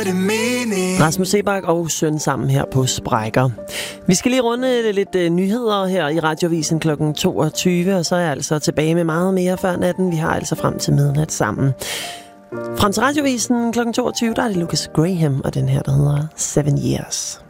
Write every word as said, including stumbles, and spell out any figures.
det mening? Rasmus Seebach og Søn sammen her på Sprækker. Vi skal lige runde lidt uh, nyheder her i Radioavisen klokken toogtyve, og så er jeg altså tilbage med meget mere før natten. Vi har altså frem til midnat sammen. Frem til Radioavisen klokken toogtyve, der er det Lucas Graham og den her, der hedder Seven Years.